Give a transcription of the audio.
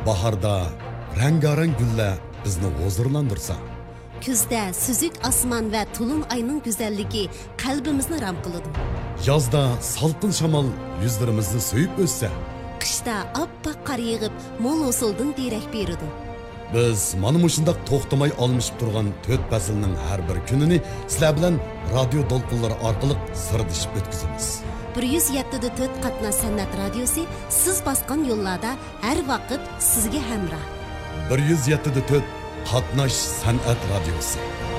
Baharda rengarenk güller bizni huzurlandırsa. Kuzda süzük asman ve tulum ayının güzelliği kalbimizni ram kılıdı. Yazda salqin shamol yüzlerimizni so'yib o'tsa. Qishda oppoq qor yig'ib, mo'l usuldan derak beradi. Biz mana mushundaq to'xtamay olmishib turgan 4 faslning har bir kunini sizlar bilan radio to'lqinlari orqali sirdishib o'tkazamiz. 107.4 qatnash san'at radiosi siz bosgan yo'llarda har vaqt sizga hamroh. 107.4 qatnash san'at radiosi.